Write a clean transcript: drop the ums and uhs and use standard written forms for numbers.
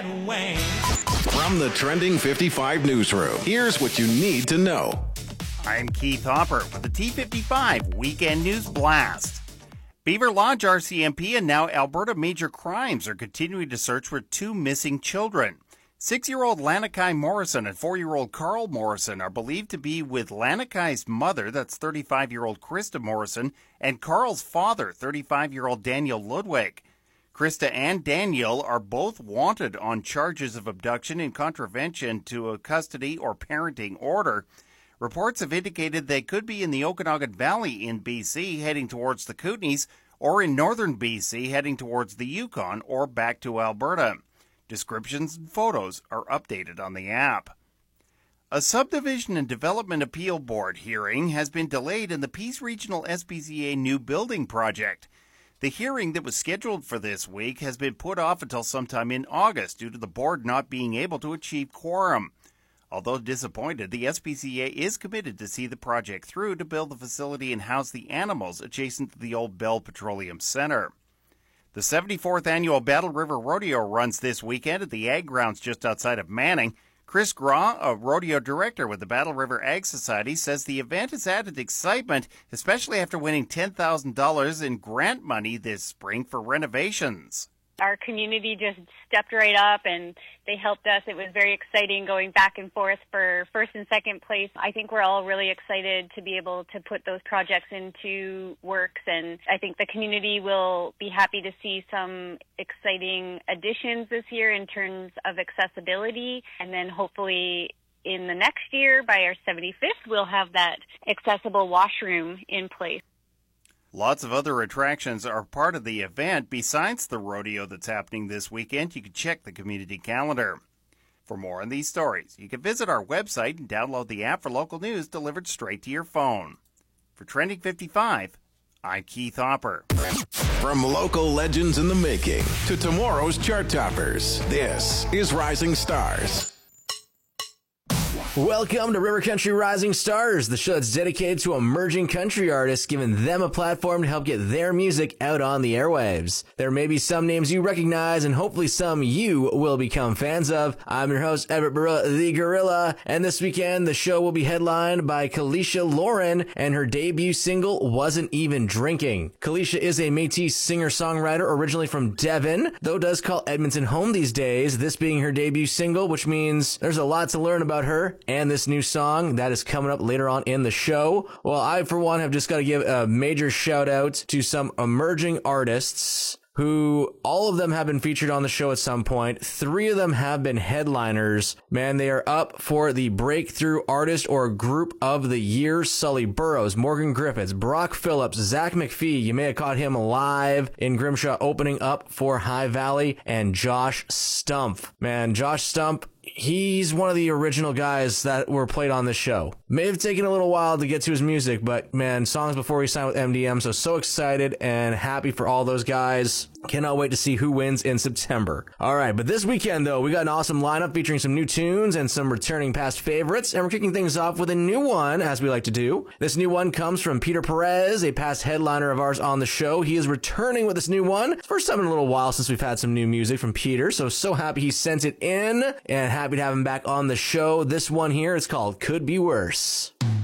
and Wayne. From the Trending 55 newsroom, here's what you need to know. I'm Keith Hopper with the T55 Weekend News Blast. Beaver Lodge RCMP and now Alberta Major Crimes are continuing to search for two missing children. 6-year-old Lanakai Morrison and 4-year-old Carl Morrison are believed to be with Lanakai's mother, that's 35-year-old Krista Morrison, and Carl's father, 35-year-old Daniel Ludwig. Krista and Daniel are both wanted on charges of abduction and contravention to a custody or parenting order. Reports have indicated they could be in the Okanagan Valley in BC heading towards the Kootenays, or in northern BC heading towards the Yukon or back to Alberta. Descriptions and photos are updated on the app. A Subdivision and Development Appeal Board hearing has been delayed in the Peace Regional SPCA new building project. The hearing that was scheduled for this week has been put off until sometime in August due to the board not being able to achieve quorum. Although disappointed, the SPCA is committed to see the project through to build the facility and house the animals adjacent to the old Bell Petroleum Center. The 74th annual Battle River Rodeo runs this weekend at the Ag Grounds just outside of Manning. Chris Graw, a rodeo director with the Battle River Ag Society, says the event has added excitement, especially after winning $10,000 in grant money this spring for renovations. Our community just stepped right up and they helped us. It was very exciting going back and forth for first and second place. I think we're all really excited to be able to put those projects into works, and I think the community will be happy to see some exciting additions this year in terms of accessibility, and then hopefully in the next year, by our 75th, we'll have that accessible washroom in place. Lots of other attractions are part of the event besides the rodeo that's happening this weekend. You can check the community calendar. For more on these stories, you can visit our website and download the app for local news delivered straight to your phone. For Trending 55, I'm Keith Hopper. From local legends in the making to tomorrow's chart toppers, this is Rising Stars. Welcome to River Country Rising Stars, the show that's dedicated to emerging country artists, giving them a platform to help get their music out on the airwaves. There may be some names you recognize, and hopefully some you will become fans of. I'm your host, Everett Barilla, the Gorilla, and this weekend the show will be headlined by Kalisha Lauren and her debut single, Wasn't Even Drinking. Kalisha is a Métis singer-songwriter originally from Devon, though does call Edmonton home these days, this being her debut single, which means there's a lot to learn about her and this new song that is coming up later on in the show. Well, I, for one, have just got to give a major shout out to some emerging artists who all of them have been featured on the show at some point. 3 of them have been headliners. Man, they are up for the Breakthrough Artist or Group of the Year. Sully Burrows, Morgan Griffiths, Brock Phillips, Zach McPhee. You may have caught him live in Grimshaw opening up for High Valley, and Josh Stumpf. Man, Josh Stumpf, he's one of the original guys that were played on this show. May have taken a little while to get to his music, but man, songs before he signed with MDM, so excited and happy for all those guys. Cannot wait to see who wins in September. All right, but this weekend, though, we got an awesome lineup featuring some new tunes and some returning past favorites, and we're kicking things off with a new one, as we like to do. This new one comes from Peter Perez, a past headliner of ours on the show. He is returning with this new one. First time in a little while since we've had some new music from Peter, so happy he sent it in, and happy to have him back on the show. This one here is called Could Be Worse.